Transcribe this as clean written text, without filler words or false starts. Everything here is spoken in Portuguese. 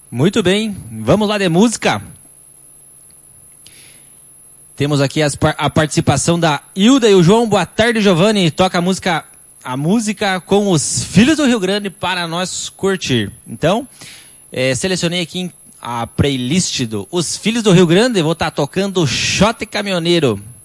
Muito bem, vamos lá de música. Temos aqui a participação da Hilda e o João. Boa tarde, Giovanni. Toca a música com os Filhos do Rio Grande para nós curtir. Então, selecionei aqui a playlist do Os Filhos do Rio Grande. Vou estar tocando Shot Caminhoneiro.